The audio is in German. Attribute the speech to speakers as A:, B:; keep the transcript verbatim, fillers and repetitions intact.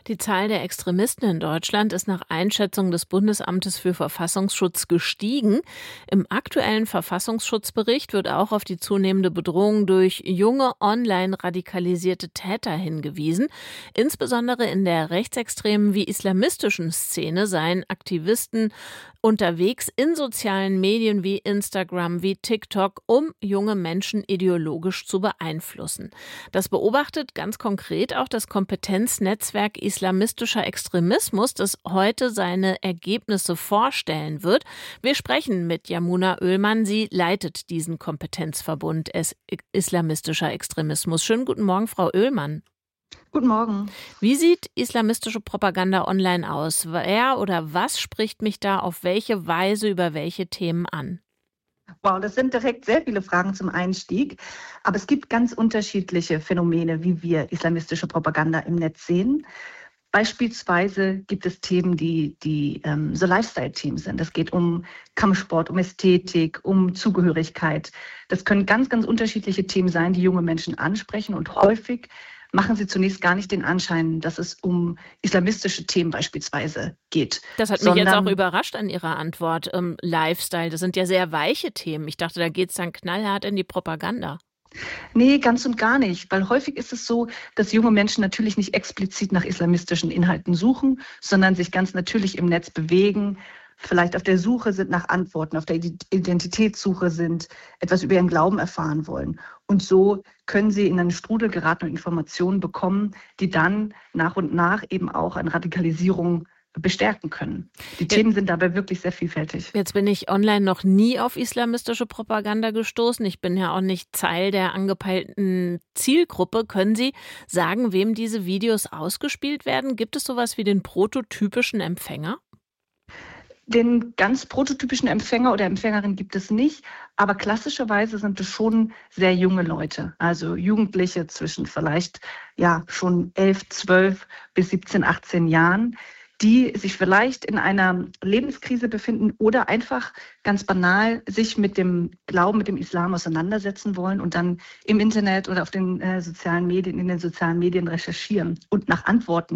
A: Die Zahl der Extremisten in Deutschland ist nach Einschätzung des Bundesamtes für Verfassungsschutz gestiegen. Im aktuellen Verfassungsschutzbericht wird auch auf die zunehmende Bedrohung durch junge, online radikalisierte Täter hingewiesen. Insbesondere in der rechtsextremen wie islamistischen Szene seien Aktivisten unterwegs in sozialen Medien wie Instagram, wie TikTok, um junge Menschen ideologisch zu beeinflussen. Das beobachtet ganz konkret auch das Kompetenznetzwerk Islamistischer Extremismus, das heute seine Ergebnisse vorstellen wird. Wir sprechen mit Yamuna Oehlmann. Sie leitet diesen Kompetenzverbund Islamistischer Extremismus. Schönen guten Morgen, Frau Oehlmann.
B: Guten Morgen.
A: Wie sieht islamistische Propaganda online aus? Wer oder was spricht mich da auf welche Weise über welche Themen an?
B: Wow, das sind direkt sehr viele Fragen zum Einstieg. Aber es gibt ganz unterschiedliche Phänomene, wie wir islamistische Propaganda im Netz sehen. Beispielsweise gibt es Themen, die, die ähm, so Lifestyle-Themen sind. Es geht um Kampfsport, um Ästhetik, um Zugehörigkeit. Das können ganz, ganz unterschiedliche Themen sein, die junge Menschen ansprechen. Und häufig machen sie zunächst gar nicht den Anschein, dass es um islamistische Themen beispielsweise geht.
A: Das hat mich jetzt auch überrascht an Ihrer Antwort. Ähm, Lifestyle, das sind ja sehr weiche Themen. Ich dachte, da geht es dann knallhart in die Propaganda.
B: Nee, ganz und gar nicht, weil häufig ist es so, dass junge Menschen natürlich nicht explizit nach islamistischen Inhalten suchen, sondern sich ganz natürlich im Netz bewegen, vielleicht auf der Suche sind nach Antworten, auf der Identitätssuche sind, etwas über ihren Glauben erfahren wollen. Und so können sie in einen Strudel geraten und Informationen bekommen, die dann nach und nach eben auch eine Radikalisierung bestärken können. Die
A: jetzt,
B: Themen sind dabei wirklich sehr vielfältig.
A: Jetzt bin ich online noch nie auf islamistische Propaganda gestoßen. Ich bin ja auch nicht Teil der angepeilten Zielgruppe. Können Sie sagen, wem diese Videos ausgespielt werden? Gibt es sowas wie den prototypischen Empfänger?
B: Den ganz prototypischen Empfänger oder Empfängerin gibt es nicht, aber klassischerweise sind es schon sehr junge Leute, also Jugendliche zwischen vielleicht ja schon elf, zwölf bis siebzehn, achtzehn Jahren, die sich vielleicht in einer Lebenskrise befinden oder einfach ganz banal sich mit dem Glauben, mit dem Islam auseinandersetzen wollen und dann im Internet oder auf den äh, sozialen Medien, in den sozialen Medien recherchieren und nach Antworten